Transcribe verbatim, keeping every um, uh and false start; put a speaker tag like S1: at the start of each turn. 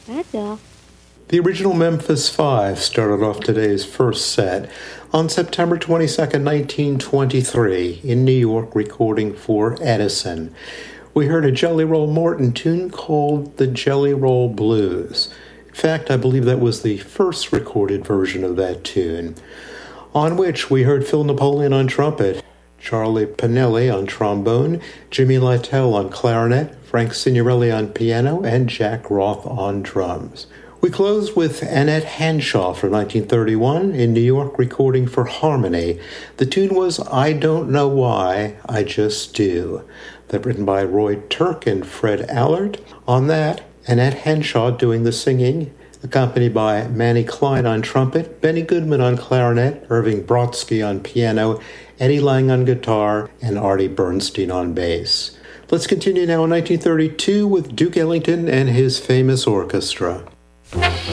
S1: Ada.
S2: The original Memphis Five started off today's first set on September twenty-second, nineteen twenty-three, in New York, recording for Edison. We heard a Jelly Roll Morton tune called the Jelly Roll Blues. In fact, I believe that was the first recorded version of that tune, on which we heard Phil Napoleon on trumpet, Charlie Pinelli on trombone, Jimmy Lytell on clarinet, Frank Signorelli on piano, and Jack Roth on drums. We closed with Annette Hanshaw from nineteen thirty-one in New York, recording for Harmony. The tune was I Don't Know Why, I Just Do. That written by Roy Turk and Fred Allard. On that, Annette Hanshaw doing the singing, accompanied by Manny Klein on trumpet, Benny Goodman on clarinet, Irving Brodsky on piano, Eddie Lang on guitar, and Artie Bernstein on bass. Let's continue now in nineteen thirty-two with Duke Ellington and his famous orchestra.
S3: Thank you.